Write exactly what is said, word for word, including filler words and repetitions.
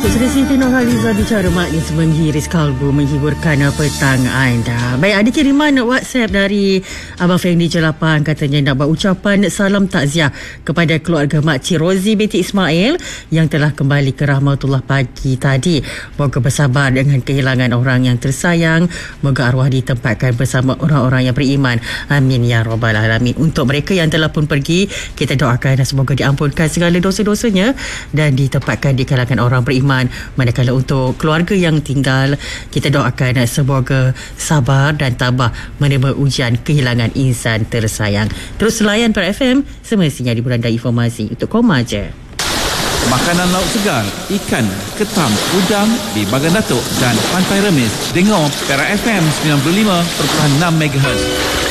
Sudah Siti Nurhaliza bicara manis menghiris kalbu, menghiburkan petang anda. Baik, ada kiriman WhatsApp dari Abang Fendi Jelapan, katanya nak buat ucapan salam takziah kepada keluarga Makcik Rozi binti Ismail yang telah kembali ke rahmatullah pagi tadi. Moga bersabar dengan kehilangan orang yang tersayang. Moga arwah ditempatkan bersama orang-orang yang beriman. Amin ya rabbal alamin. Untuk mereka yang telah pun pergi, kita doakan semoga diampunkan segala dosa-dosanya dan ditempatkan di kalangan orang beriman. Manakala untuk keluarga yang tinggal, kita doakan semoga sabar dan tabah menerima ujian kehilangan insan tersayang. Terus layan per F M, semestinya di beranda informasi untuk Koma Je. Makanan laut segar, ikan, ketam, udang di Bagan Datuk dan Pantai Remis. Dengar Perak F M sembilan puluh lima perpuluhan enam megahertz.